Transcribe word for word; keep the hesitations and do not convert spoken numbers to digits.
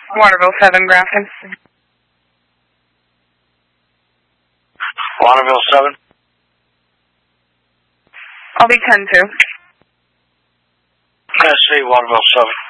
Waterville seven, Grafton. Waterville seven. I'll be ten two. Tennessee, Waterville seven.